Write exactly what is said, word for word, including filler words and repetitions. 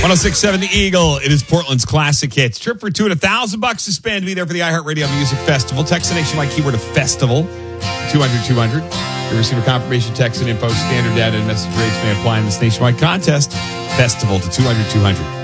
one oh six point seven The Eagle. It is Portland's classic hits. Trip for two and a thousand bucks to spend to be there for the iHeartRadio Music Festival. Text the nationwide keyword of festival, two hundred two hundred. You'll receive a confirmation text and info. Standard data and message rates may apply in this nationwide contest. Festival to two hundred two hundred.